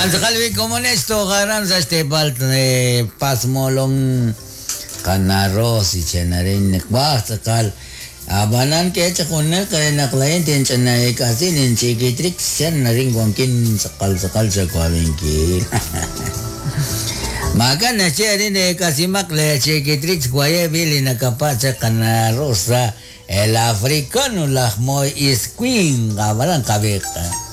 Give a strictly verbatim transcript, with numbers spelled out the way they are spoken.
kalwi komunesto karam sa stebal eh, pasmolong kanaro si chenarin nekbah sakal abanan ke cakuna kare naklain tin chanai kasi nin chikitrik sen naring wangkin sakal sakal sa kwalingki maka na cherin de kasi makle chikitrik kwaye bili nakapa sa kanaro sa el africano la moy is queen abalan kabeka